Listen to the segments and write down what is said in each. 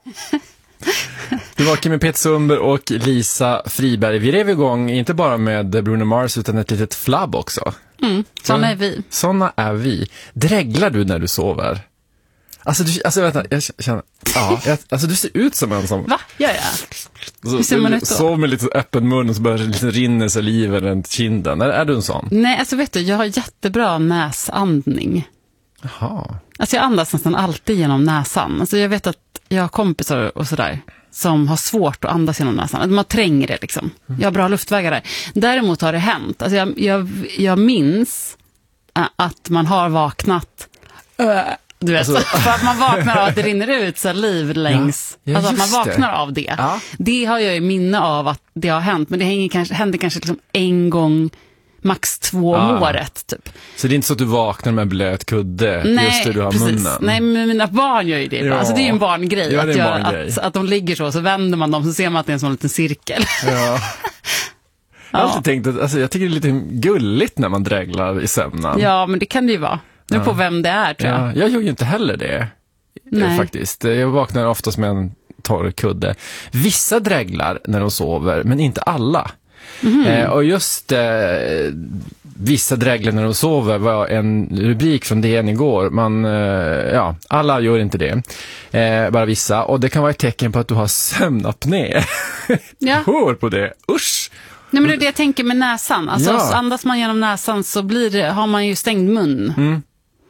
Det var Kimmy Peter Sundberg och Lisa Friberg. Vi rev igång inte bara med Bruno Mars utan ett litet flabb också. Såna är vi. Såna är vi. Dräglar du när du sover? Alltså vänta, jag känner... Ja, alltså du ser ut som en som... Va? Gör jag? Hur ser man ut då? Sov med lite öppen mun och så börjar det rinna saliv runt kinden. Är du en sån? Nej, alltså vet du, jag har jättebra näsandning. Jaha. Alltså jag andas nästan alltid genom näsan. Alltså jag vet att jag har kompisar och sådär som har svårt att andas genom näsan. Man tränger det liksom. Jag har bra luftvägar där. Däremot har det hänt. Alltså jag minns att man har vaknat... Du vet, för att man vaknar av att det rinner ut saliv längs... Ja, alltså att man vaknar av det. Ja. Det har jag ju minne av att det har hänt. Men det händer kanske liksom en gång, max 2 om året typ. Så det är inte så att du vaknar med en blöt kudde just där du har munnen? Nej, men mina barn gör ju det. Ja. Alltså det är ju en barngrej. Ja, det är en barngrej. Att de ligger så vänder man dem så ser man att det är en sån liten cirkel. Ja. Jag har alltid tänkt att alltså, jag tycker det är lite gulligt när man dräglar i sömnen. Ja, men det kan det ju vara. Nu på vem det är, tror jag. Ja, jag gör ju inte heller det. Faktiskt. Jag vaknar oftast med en torr kudde. Vissa dräglar när de sover, men inte alla. Och just vissa dräglar när de sover var en rubrik från DN igår. Alla gör inte det. Bara vissa. Och det kan vara ett tecken på att du har sömnapné. Ja. Hör på det. Usch! Nej, men det är det jag tänker med näsan. Alltså andas man genom näsan så har man ju stängd mun.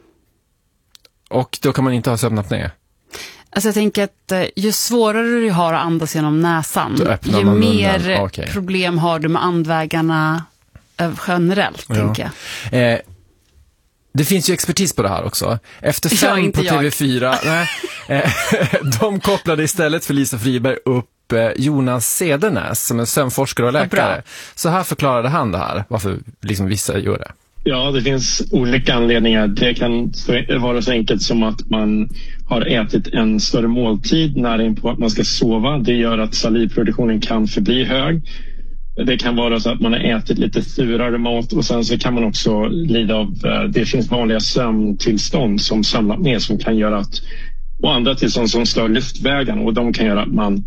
Och då kan man inte ha sömnapné. Alltså jag tänker att ju svårare du har att andas genom näsan, ju mer problem har du med andvägarna generellt, tänker jag. Det finns ju expertis på det här också. Efter 5 på TV4, de kopplade istället för Lisa Friberg upp Jonas Cedernäs som är sömnforskare och läkare. Så här förklarade han det här, varför liksom vissa gör det. Ja, det finns olika anledningar. Det kan vara så enkelt som att man har ätit en större måltid nära in på att man ska sova. Det gör att salivproduktionen kan förbli hög. Det kan vara så att man har ätit lite surare mat och sen så kan man också lida av, det finns vanliga sömntillstånd som sömnapné som kan göra att, och andra tillstånd som stör luftvägarna och de kan göra att man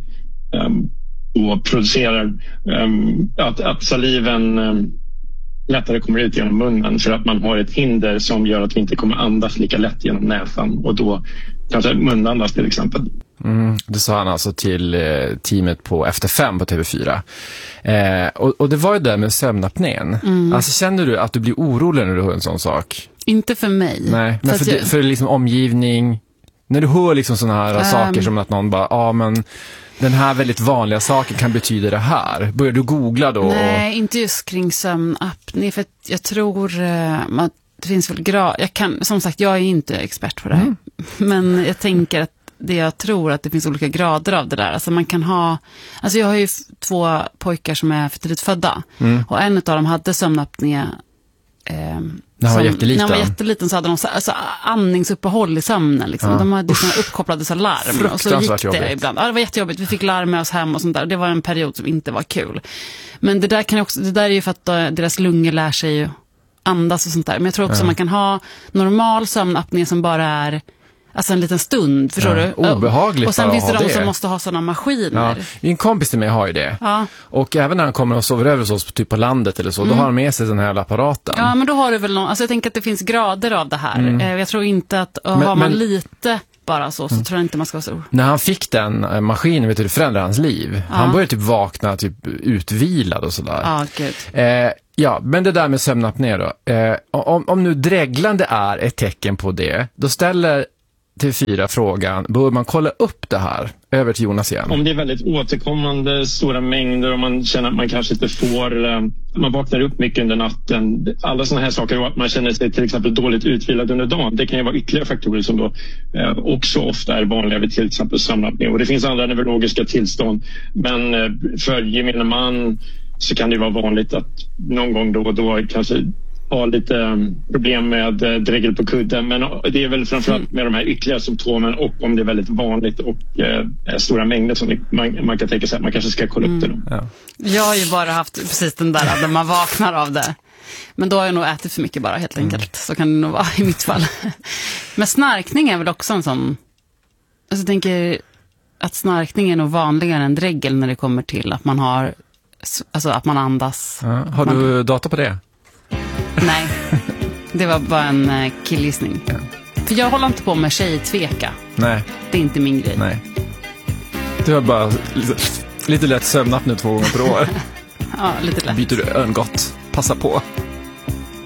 och producerar att saliven lättare kommer ut genom munnen för att man har ett hinder som gör att vi inte kommer andas lika lätt genom näsan och då kanske munandas till exempel. Det sa han alltså till teamet på Efter 5 på TV4. Och det var ju det med sömnapnén. Alltså känner du att du blir orolig när du hör en sån sak? Inte för mig. Nej, men för liksom omgivning. När du hör liksom såna här saker som att någon bara, men den här väldigt vanliga saken kan betyda det här. Börjar du googla då? Nej, inte just kring sömnapné. För jag tror att det finns väl som sagt, jag är inte expert på det här. Men jag tänker att jag tror att det finns olika grader av det där. Alltså man kan ha... Alltså jag har ju 2 pojkar som är för tidigt födda. Och en av dem hade sömnapné... När han var jätteliten så hade de andningsuppehåll i sömnen liksom. De hade såna uppkopplade så larm och så gick det ibland. Ja, det var jättejobbigt. Vi fick larm med oss hem och sånt där. Det var en period som inte var kul. Men det där är ju för att deras lungor lär sig ju andas och sånt där. Men jag tror också man kan ha normal sömnapné som bara är alltså en liten stund, förstår du? Obehagligt. Och sen finns det de som måste ha sådana maskiner. Ja. En kompis till mig har ju det. Ja. Och även när han kommer och sover över hos oss typ på landet eller så, då har han med sig den här apparaten. Ja, men då har du väl alltså jag tänker att det finns grader av det här. Jag tror inte att har man lite bara så tror jag inte man ska vara så. När han fick den maskinen, vet du, det förändrade hans liv. Han började typ vakna typ utvilad och sådär. Ja, gud. Ja, men det där med sömnapné då. Om nu dräglande är ett tecken på det, då ställer TV4 frågan, bör man kolla upp det här? Över till Jonas igen. Om det är väldigt återkommande stora mängder och man känner att man kanske inte får, man vaknar upp mycket under natten, alla sådana här saker och att man känner sig till exempel dåligt utvilad under dagen, det kan ju vara ytterligare faktorer som då också ofta är vanliga vid till exempel sömnapné. Och det finns andra neurologiska tillstånd, men för gemene man så kan det vara vanligt att någon gång då och då kanske ha lite problem med drägel på kudden, men det är väl framförallt med de här ytterligare symptomen och om det är väldigt vanligt och stora mängder som man kan tänka sig att man kanske ska kolla upp det då. Ja. Jag har ju bara haft precis den där när man vaknar av det. Men då har jag nog ätit för mycket bara helt enkelt. Så kan det nog vara i mitt fall. Men snarkning är väl också en sån, alltså jag tänker att snarkning är nog vanligare än dregel när det kommer till att man har, alltså att man andas. Ja, har du data på det? Nej, det var bara en killgissning. Ja. För jag håller inte på med tjejtveka. Nej. Det är inte min grej. Nej. Du har bara lite lätt sömnat nu 2 gånger per år. Ja, lite lätt. Byter du örngott. Passa på.